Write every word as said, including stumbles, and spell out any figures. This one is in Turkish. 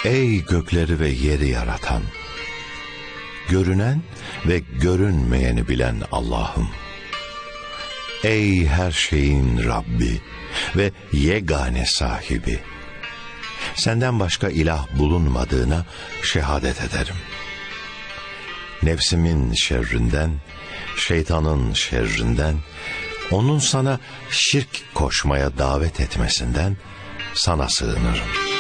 Ey gökleri ve yeri yaratan, görünen ve görünmeyeni bilen Allah'ım. Ey her şeyin Rabbi ve yegane sahibi. Senden başka ilah bulunmadığına şehadet ederim. Nefsimin şerrinden, şeytanın şerrinden, onun sana şirk koşmaya davet etmesinden sana sığınırım.